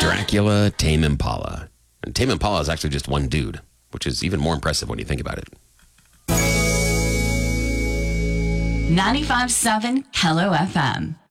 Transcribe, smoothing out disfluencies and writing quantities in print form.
Dracula, Tame Impala. And Tame Impala is actually just one dude, which is even more impressive when you think about it. 95.7 Hello FM.